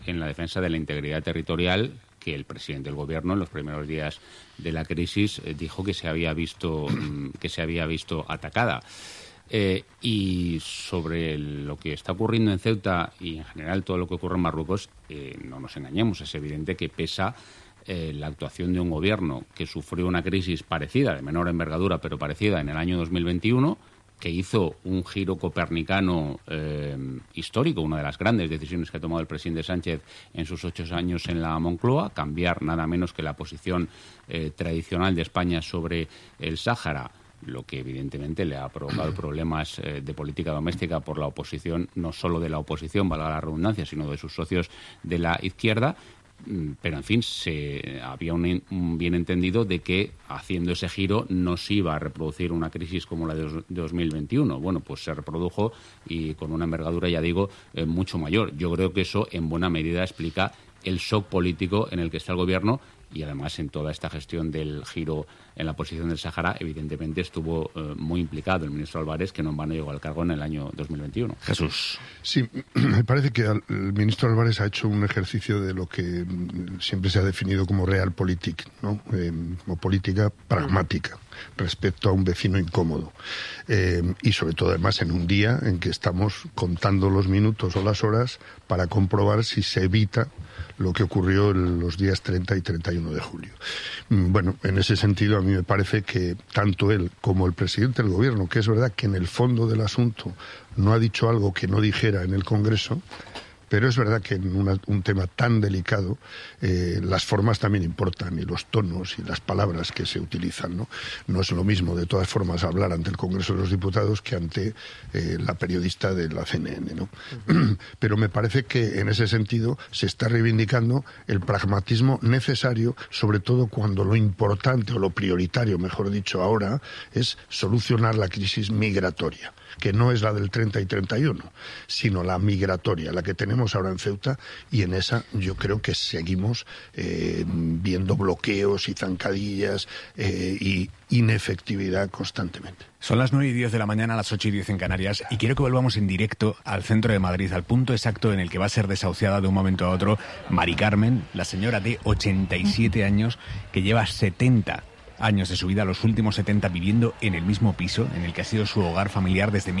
en la defensa de la integridad territorial que el presidente del Gobierno en los primeros días de la crisis dijo que se había visto atacada. Y sobre lo que está ocurriendo en Ceuta y en general todo lo que ocurre en Marruecos, no nos engañemos, es evidente que pesa la actuación de un gobierno que sufrió una crisis parecida, de menor envergadura, pero parecida en el año 2021, que hizo un giro copernicano histórico, una de las grandes decisiones que ha tomado el presidente Sánchez en sus 8 años en la Moncloa, cambiar nada menos que la posición tradicional de España sobre el Sáhara, lo que evidentemente le ha provocado problemas de política doméstica por la oposición, no solo de la oposición, valga la redundancia, sino de sus socios de la izquierda. Pero, en fin, había un bien entendido de que haciendo ese giro no se iba a reproducir una crisis como la de 2021. Bueno, pues se reprodujo y con una envergadura, ya digo, mucho mayor. Yo creo que eso en buena medida explica el shock político en el que está el Gobierno y, además, en toda esta gestión del giro en la posición del Sáhara, evidentemente estuvo muy implicado el ministro Álvarez, que no en vano llegó al cargo en el año 2021. Jesús. Sí, me parece que el ministro Álvarez ha hecho un ejercicio de lo que siempre se ha definido como realpolitik, ¿no? O política pragmática respecto a un vecino incómodo. Y sobre todo, además, en un día en que estamos contando los minutos o las horas para comprobar si se evita lo que ocurrió en los días 30 y 31 de julio. Bueno, en ese sentido a mí me parece que tanto él como el presidente del Gobierno, que es verdad que en el fondo del asunto no ha dicho algo que no dijera en el Congreso, pero es verdad que en un tema tan delicado las formas también importan, y los tonos y las palabras que se utilizan, ¿no? No es lo mismo, de todas formas, hablar ante el Congreso de los Diputados que ante la periodista de la CNN, ¿no? Pero me parece que en ese sentido se está reivindicando el pragmatismo necesario, sobre todo cuando lo importante o lo prioritario, mejor dicho, ahora es solucionar la crisis migratoria, que no es la del 30 y 31, sino la migratoria, la que tenemos ahora en Ceuta, y en esa yo creo que seguimos viendo bloqueos y zancadillas y inefectividad constantemente. Son las 9:10 de la mañana, las 8:10 en Canarias, y quiero que volvamos en directo al centro de Madrid, al punto exacto en el que va a ser desahuciada de un momento a otro Mari Carmen, la señora de 87 años que lleva 70 años de su vida, los últimos 70 viviendo en el mismo piso en el que ha sido su hogar familiar desde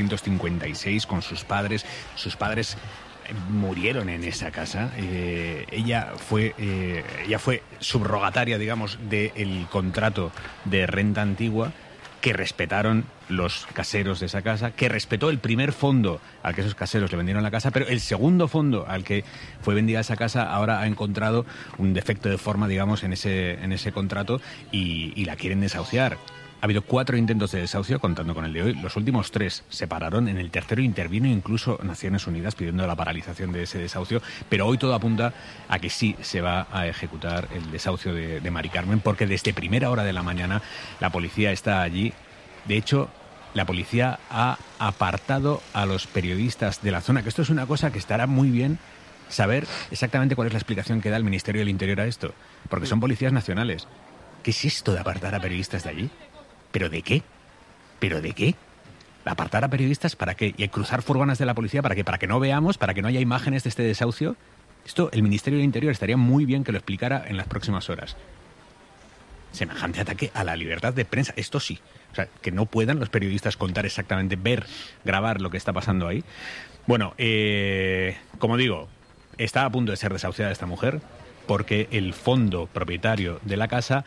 1956 con sus padres. Sus padres murieron en esa casa. Ella fue subrogataria, digamos, del contrato de renta antigua que respetaron los caseros de esa casa, que respetó el primer fondo al que esos caseros le vendieron la casa, pero el segundo fondo al que fue vendida esa casa ahora ha encontrado un defecto de forma, digamos, en ese contrato y la quieren desahuciar. Ha habido 4 intentos de desahucio, contando con el de hoy. Los últimos 3 se pararon. En el tercero intervino incluso Naciones Unidas pidiendo la paralización de ese desahucio. Pero hoy todo apunta a que sí se va a ejecutar el desahucio de Mari Carmen, porque desde primera hora de la mañana la policía está allí. De hecho, la policía ha apartado a los periodistas de la zona, que esto es una cosa que estará muy bien saber exactamente cuál es la explicación que da el Ministerio del Interior a esto, porque son policías nacionales. ¿Qué es esto de apartar a periodistas de allí? ¿Pero de qué? ¿Pero de qué? ¿Apartar a periodistas para qué? ¿Y cruzar furgonas de la policía para qué? ¿Para que no veamos? ¿Para que no haya imágenes de este desahucio? Esto el Ministerio del Interior estaría muy bien que lo explicara en las próximas horas. Semejante ataque a la libertad de prensa. Esto sí. O sea, que no puedan los periodistas contar exactamente, grabar lo que está pasando ahí. Bueno, como digo, está a punto de ser desahuciada esta mujer porque el fondo propietario de la casa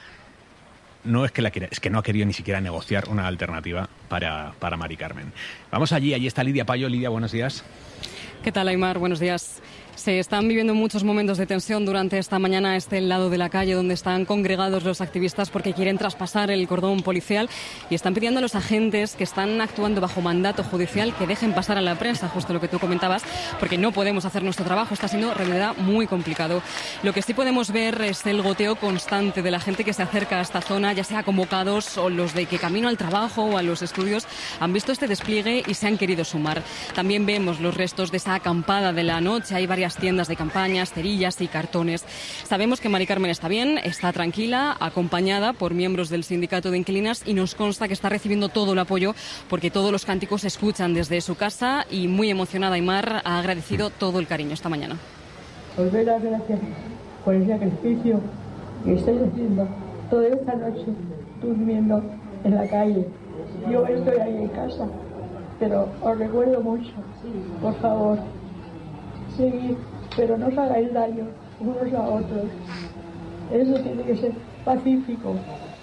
no es que la quiera, es que no ha querido ni siquiera negociar una alternativa para Mari Carmen. Vamos allí está Lidia Payo. Lidia, buenos días. ¿Qué tal, Aimar? Buenos días. Se están viviendo muchos momentos de tensión durante esta mañana a este lado de la calle donde están congregados los activistas porque quieren traspasar el cordón policial y están pidiendo a los agentes que están actuando bajo mandato judicial que dejen pasar a la prensa, justo lo que tú comentabas, porque no podemos hacer nuestro trabajo. Está siendo en realidad muy complicado. Lo que sí podemos ver es el goteo constante de la gente que se acerca a esta zona, ya sea convocados o los de que camino al trabajo o a los estudios han visto este despliegue y se han querido sumar. También vemos los restos de esa acampada de la noche. Hay varias tiendas de campañas, cerillas y cartones. Sabemos que Mari Carmen está bien, está tranquila, acompañada por miembros del sindicato de inquilinas y nos consta que está recibiendo todo el apoyo porque todos los cánticos se escuchan desde su casa y muy emocionada Aimar ha agradecido todo el cariño esta mañana. Os doy las gracias por el sacrificio que estáis haciendo toda esta noche durmiendo en la calle. Yo estoy ahí en casa, pero os recuerdo mucho. Por favor, seguid, pero no os hagáis daño unos a otros. Eso tiene que ser pacífico.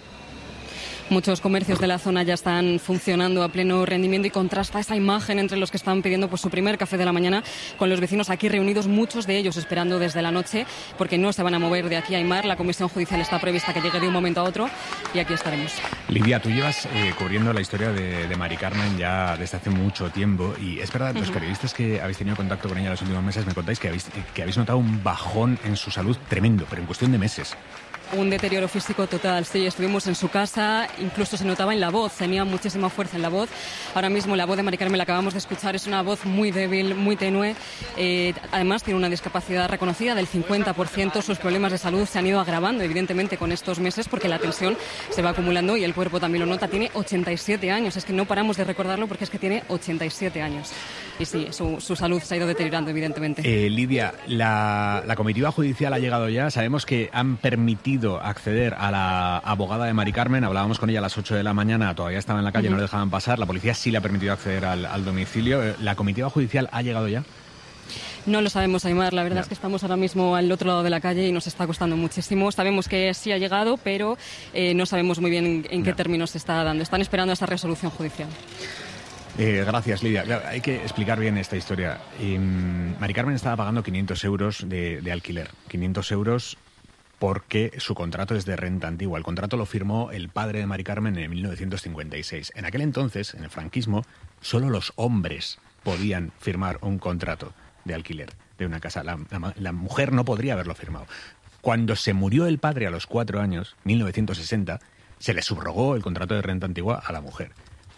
Muchos comercios de la zona ya están funcionando a pleno rendimiento y contrasta esa imagen entre los que están pidiendo pues, su primer café de la mañana con los vecinos aquí reunidos, muchos de ellos esperando desde la noche porque no se van a mover de aquí a Aimar. La comisión judicial está prevista que llegue de un momento a otro y aquí estaremos. Lidia, tú llevas cubriendo la historia de Mari Carmen ya desde hace mucho tiempo y es verdad, los periodistas que habéis tenido contacto con ella en los últimos meses me contáis que habéis notado un bajón en su salud tremendo, pero en cuestión de meses. Un deterioro físico total, sí, estuvimos en su casa, incluso se notaba en la voz, tenía muchísima fuerza en la voz. Ahora mismo la voz de Mari Carmen la acabamos de escuchar, es una voz muy débil, muy tenue, además tiene una discapacidad reconocida del 50%, sus problemas de salud se han ido agravando evidentemente con estos meses porque la tensión se va acumulando y el cuerpo también lo nota, tiene 87 años, es que no paramos de recordarlo porque es que tiene 87 años y sí, su salud se ha ido deteriorando evidentemente. Lidia, la comitiva judicial ha llegado ya, sabemos que han permitido acceder a la abogada de Mari Carmen, hablábamos con ella a las 8 de la mañana, todavía estaba en la calle, no le dejaban pasar, la policía sí le ha permitido acceder al domicilio. ¿La comitiva judicial ha llegado ya? No lo sabemos, Aimar, la verdad es que estamos ahora mismo al otro lado de la calle y nos está costando muchísimo. Sabemos que sí ha llegado, pero no sabemos muy bien en qué términos se está dando. Están esperando esa resolución judicial. Gracias, Lidia. Claro, hay que explicar bien esta historia. Mari Carmen estaba pagando 500 euros de alquiler. 500 euros porque su contrato es de renta antigua. El contrato lo firmó el padre de Mari Carmen en 1956. En aquel entonces, en el franquismo, solo los hombres podían firmar un contrato de alquiler de una casa. La mujer no podría haberlo firmado. Cuando se murió el padre a los 4 años, 1960, se le subrogó el contrato de renta antigua a la mujer.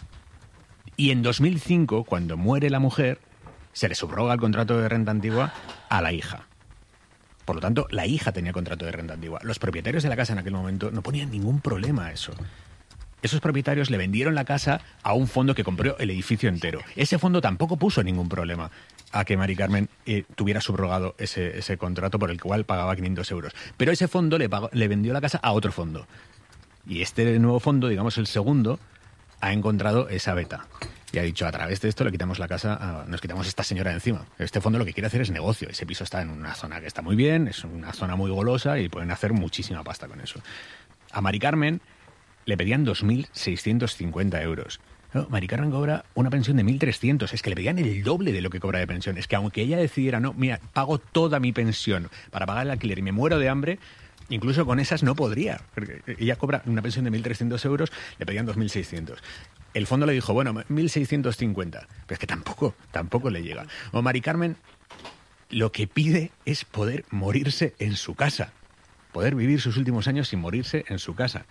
Y en 2005, cuando muere la mujer, se le subroga el contrato de renta antigua a la hija. Por lo tanto, la hija tenía contrato de renta antigua. Los propietarios de la casa en aquel momento no ponían ningún problema a eso. Esos propietarios le vendieron la casa a un fondo que compró el edificio entero. Ese fondo tampoco puso ningún problema a que Mari Carmen tuviera subrogado ese contrato por el cual pagaba 500 euros. Pero ese fondo le vendió la casa a otro fondo. Y este nuevo fondo, digamos el segundo, ha encontrado esa veta. Y ha dicho, a través de esto le quitamos la casa, nos quitamos a esta señora de encima. Este fondo lo que quiere hacer es negocio. Ese piso está en una zona que está muy bien, es una zona muy golosa y pueden hacer muchísima pasta con eso. A Mari Carmen le pedían 2.650 euros. No, Mari Carmen cobra una pensión de 1.300. Es que le pedían el doble de lo que cobra de pensión. Es que aunque ella decidiera, no, mira, pago toda mi pensión para pagar el alquiler y me muero de hambre, incluso con esas no podría. Porque ella cobra una pensión de 1.300 euros, le pedían 2.600. El fondo le dijo, bueno, 1.650. Pero es que tampoco le llega. O Mari Carmen lo que pide es poder morirse en su casa. Poder vivir sus últimos años sin morirse en su casa.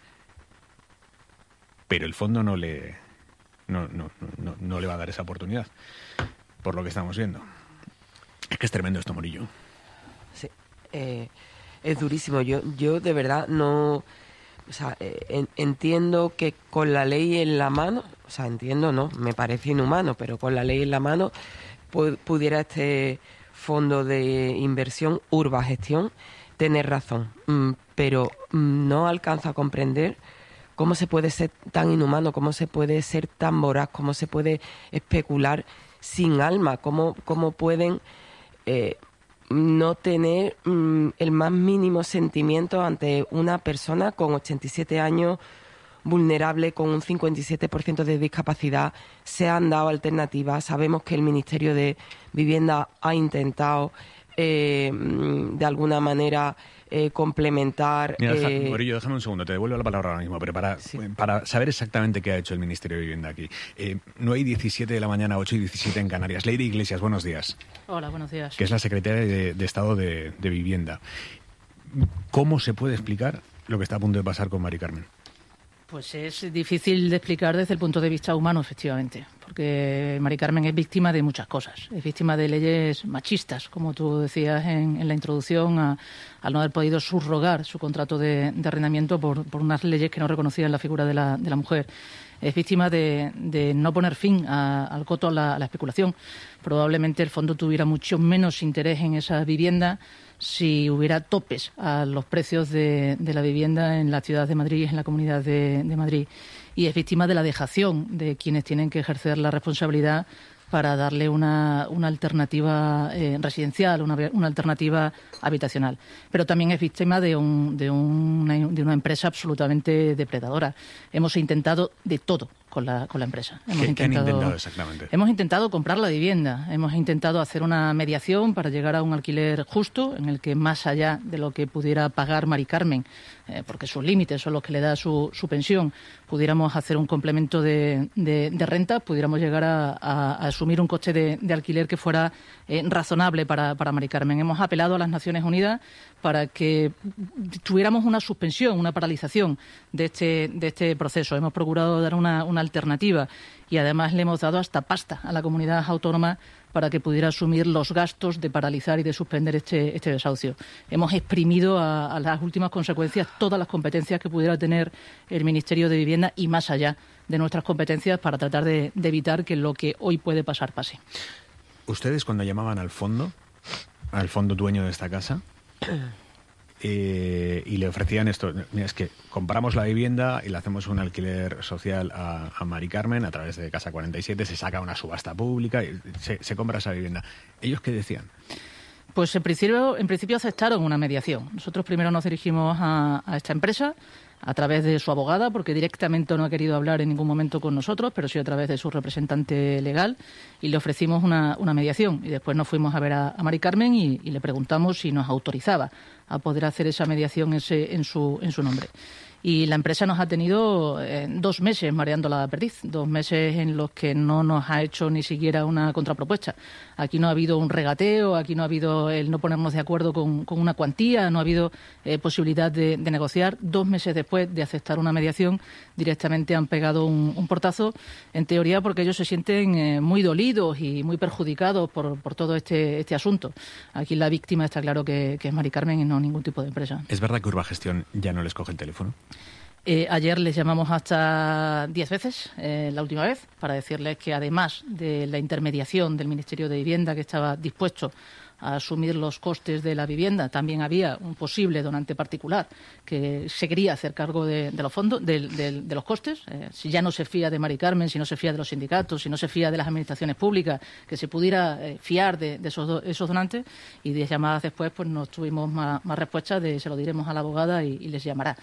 Pero el fondo no le va a dar esa oportunidad. Por lo que estamos viendo. Es que es tremendo esto, Morillo. Sí, es durísimo. Yo de verdad no... O sea, entiendo que con la ley en la mano, o sea, entiendo, no, me parece inhumano, pero con la ley en la mano pudiera este fondo de inversión Urbagestión tener razón, pero no alcanzo a comprender cómo se puede ser tan inhumano, cómo se puede ser tan voraz, cómo se puede especular sin alma, cómo pueden... no tener el más mínimo sentimiento ante una persona con 87 años, vulnerable, con un 57% de discapacidad. Se han dado alternativas. Sabemos que el Ministerio de Vivienda ha intentado de alguna manera complementar... Mira, Morillo, déjame un segundo, te devuelvo la palabra ahora mismo, pero para saber exactamente qué ha hecho el Ministerio de Vivienda aquí. 9:17 de la mañana, 8:17 en Canarias. Lady Iglesias, buenos días. Hola, buenos días. Que es la secretaria de Estado de Vivienda. ¿Cómo se puede explicar lo que está a punto de pasar con Mari Carmen? Pues es difícil de explicar desde el punto de vista humano, efectivamente, porque Mari Carmen es víctima de muchas cosas. Es víctima de leyes machistas, como tú decías en la introducción, al no haber podido subrogar su contrato de arrendamiento por unas leyes que no reconocían la figura de la mujer. es víctima de no poner fin al coto, a la especulación. Probablemente el fondo tuviera mucho menos interés en esa vivienda si hubiera topes a los precios de la vivienda en la ciudad de Madrid y en la Comunidad de Madrid. Y es víctima de la dejación de quienes tienen que ejercer la responsabilidad para darle una alternativa residencial, una alternativa habitacional. Pero también es víctima de una empresa absolutamente depredadora. Hemos intentado de todo con la empresa. ¿Qué han intentado exactamente? Hemos intentado comprar la vivienda, hemos intentado hacer una mediación para llegar a un alquiler justo en el que, más allá de lo que pudiera pagar Mari Carmen, porque sus límites son los que le da su pensión, pudiéramos hacer un complemento de renta, pudiéramos llegar a asumir un coste de alquiler que fuera razonable para Mari Carmen. Hemos apelado a las Naciones Unidas para que tuviéramos una suspensión, una paralización de este proceso. Hemos procurado dar una alternativa y además le hemos dado hasta pasta a la comunidad autónoma para que pudiera asumir los gastos de paralizar y de suspender este desahucio. Hemos exprimido a las últimas consecuencias todas las competencias que pudiera tener el Ministerio de Vivienda y más allá de nuestras competencias para tratar de evitar que lo que hoy puede pasar pase. Ustedes, cuando llamaban al fondo dueño de esta casa, y le ofrecían esto, mira, es que compramos la vivienda y le hacemos un alquiler social a Mari Carmen a través de Casa 47, se saca una subasta pública y se compra esa vivienda. ¿Ellos qué decían? Pues en principio aceptaron una mediación. Nosotros primero nos dirigimos a esta empresa a través de su abogada, porque directamente no ha querido hablar en ningún momento con nosotros, pero sí a través de su representante legal, y le ofrecimos una mediación. Y después nos fuimos a ver a Mari Carmen y le preguntamos si nos autorizaba a poder hacer esa mediación en su nombre. Y la empresa nos ha tenido 2 meses mareando la perdiz, 2 meses en los que no nos ha hecho ni siquiera una contrapropuesta. Aquí no ha habido un regateo, aquí no ha habido el no ponernos de acuerdo con una cuantía, no ha habido posibilidad de negociar. 2 meses después de aceptar una mediación, directamente han pegado un portazo, en teoría porque ellos se sienten muy dolidos y muy perjudicados por todo este asunto. Aquí la víctima está claro que es Mari Carmen y no ningún tipo de empresa. ¿Es verdad que Urbagestión ya no les coge el teléfono? Ayer les llamamos hasta 10 veces, la última vez, para decirles que además de la intermediación del Ministerio de Vivienda, que estaba dispuesto a asumir los costes de la vivienda, también había un posible donante particular que se quería hacer cargo de los fondos, de los costes. Si ya no se fía de Mari Carmen, si no se fía de los sindicatos, si no se fía de las administraciones públicas, que se pudiera fiar de esos donantes. Y 10 llamadas después pues nos tuvimos más respuestas de se lo diremos a la abogada y les llamará.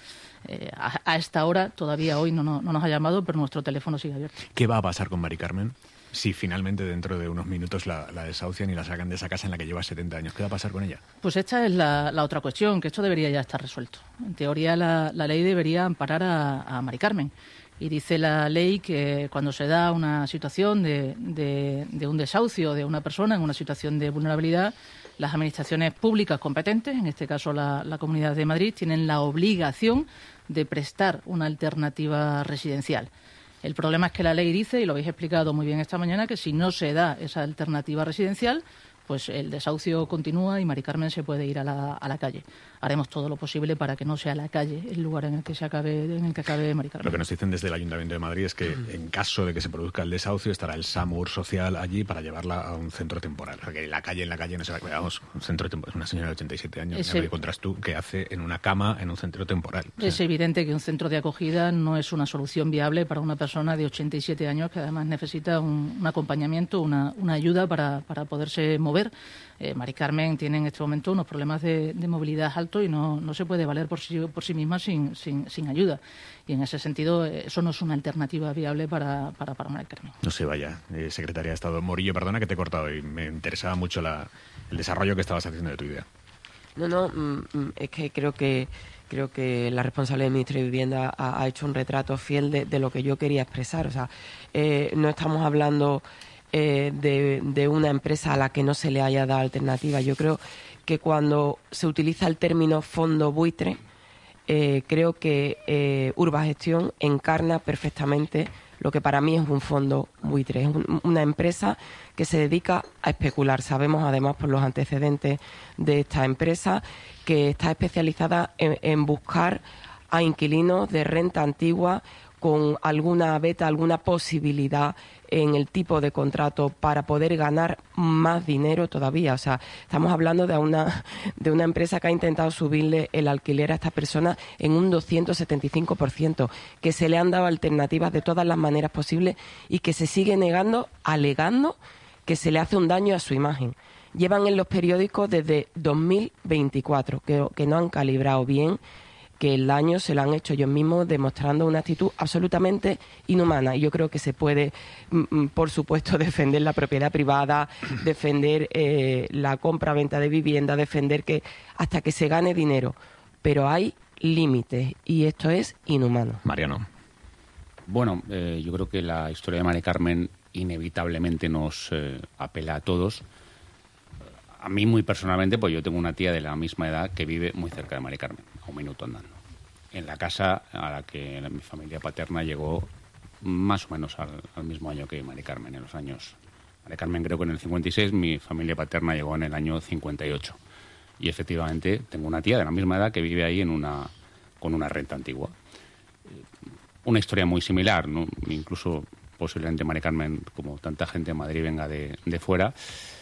A esta hora, todavía hoy no nos ha llamado, pero nuestro teléfono sigue abierto. ¿Qué va a pasar con Mari Carmen si finalmente dentro de unos minutos la desahucian y la sacan de esa casa en la que lleva 70 años? ¿Qué va a pasar con ella? Pues esta es la otra cuestión, que esto debería ya estar resuelto. En teoría la ley debería amparar a Mari Carmen. Y dice la ley que cuando se da una situación de un desahucio de una persona en una situación de vulnerabilidad, las administraciones públicas competentes, en este caso la Comunidad de Madrid, tienen la obligación de prestar una alternativa residencial. El problema es que la ley dice, y lo habéis explicado muy bien esta mañana, que si no se da esa alternativa residencial, pues el desahucio continúa y Mari Carmen se puede ir a la calle. Haremos todo lo posible para que no sea la calle el lugar en el que acabe Mari Carmen. Lo que nos dicen desde el Ayuntamiento de Madrid es que en caso de que se produzca el desahucio estará el SAMUR social allí para llevarla a un centro temporal. O sea, que en la calle no se va a quedar. Vamos, un centro temporal. Es una señora de 87 años. ¿Qué encuentras tú que hace en una cama en un centro temporal? O sea, es evidente que un centro de acogida no es una solución viable para una persona de 87 años que además necesita un acompañamiento, una ayuda para poderse mover. Mari Carmen tiene en este momento unos problemas de movilidad altos y no se puede valer por sí misma sin ayuda. Y en ese sentido, eso no es una alternativa viable para Mari Carmen. No se vaya, secretaria de Estado. Morillo, perdona que te he cortado y me interesaba mucho el desarrollo que estabas haciendo de tu idea. No, es que creo que la responsable del Ministerio de Vivienda ha hecho un retrato fiel de lo que yo quería expresar. O sea, no estamos hablando de una empresa a la que no se le haya dado alternativa. Yo creo que cuando se utiliza el término fondo buitre, creo que Urbagestión encarna perfectamente lo que para mí es un fondo buitre. Es una empresa que se dedica a especular. Sabemos además por los antecedentes de esta empresa que está especializada en buscar a inquilinos de renta antigua con alguna beta, alguna posibilidad en el tipo de contrato para poder ganar más dinero todavía. O sea, estamos hablando de una empresa que ha intentado subirle el alquiler a estas personas en un 275%, que se le han dado alternativas de todas las maneras posibles y que se sigue negando, alegando que se le hace un daño a su imagen. Llevan en los periódicos desde 2024, que no han calibrado bien, que el daño se lo han hecho ellos mismos, demostrando una actitud absolutamente inhumana. Y yo creo que se puede, por supuesto, defender la propiedad privada, defender la compra-venta de vivienda, defender que hasta que se gane dinero. Pero hay límites y esto es inhumano. Mariano. Bueno, yo creo que la historia de Mari Carmen inevitablemente nos apela a todos. A mí muy personalmente, pues yo tengo una tía de la misma edad que vive muy cerca de Mari Carmen, a un minuto andando, en la casa a la que mi familia paterna llegó más o menos al mismo año que Mari Carmen, en los años... Mari Carmen creo que en el 56, mi familia paterna llegó en el año 58. Y efectivamente tengo una tía de la misma edad que vive ahí con una renta antigua. Una historia muy similar, ¿no? Incluso posiblemente Mari Carmen, como tanta gente en Madrid, venga de fuera.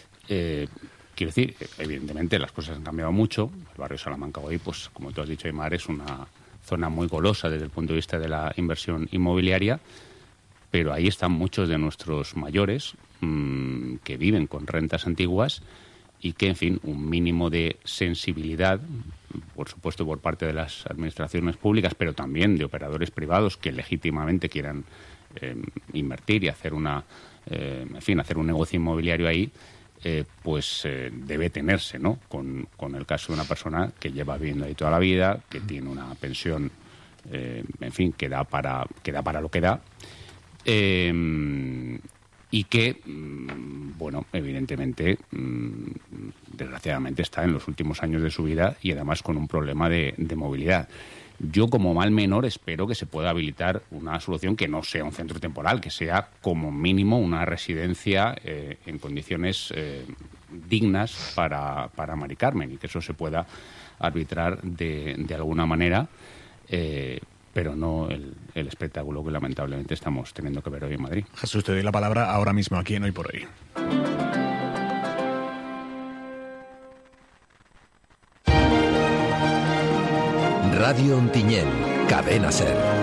Quiero decir, evidentemente las cosas han cambiado mucho. El barrio Salamanca hoy, pues como tú has dicho, Aymar, es una zona muy golosa desde el punto de vista de la inversión inmobiliaria, pero ahí están muchos de nuestros mayores que viven con rentas antiguas y que, en fin, un mínimo de sensibilidad, por supuesto por parte de las administraciones públicas, pero también de operadores privados que legítimamente quieran invertir y hacer hacer un negocio inmobiliario ahí, pues debe tenerse, ¿no? Con el caso de una persona que lleva viviendo ahí toda la vida, que tiene una pensión, en fin, que da para lo que da, y que, bueno, evidentemente, desgraciadamente está en los últimos años de su vida y además con un problema de movilidad. Yo, como mal menor, espero que se pueda habilitar una solución que no sea un centro temporal, que sea como mínimo una residencia en condiciones dignas para Mari Carmen, y que eso se pueda arbitrar de alguna manera, pero no el espectáculo que lamentablemente estamos teniendo que ver hoy en Madrid. Jesús, te doy la palabra ahora mismo aquí en Hoy por Hoy. Radio Ontinyent, Cadena SER.